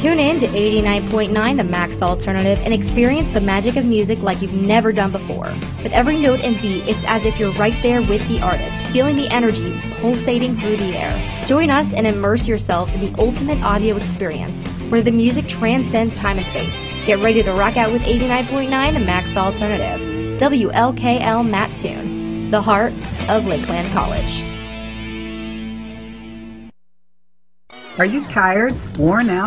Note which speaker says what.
Speaker 1: Tune in to 89.9 The Max Alternative and experience the magic of music like you've never done before. With every note and beat, it's as if you're right there with the artist, feeling the energy pulsating through the air. Join us and immerse yourself in the ultimate audio experience, where the music transcends time and space. Get ready to rock out with 89.9 The Max Alternative. WLKL Mattoon, the heart of Lakeland College.
Speaker 2: Are you tired, worn out,